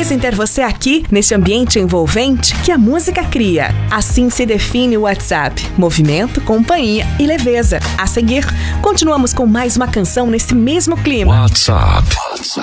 feliz em ter você aqui, neste ambiente envolvente que a música cria. Assim se define o WhatsApp: movimento, companhia e leveza. A seguir, continuamos com mais uma canção nesse mesmo clima. WhatsApp.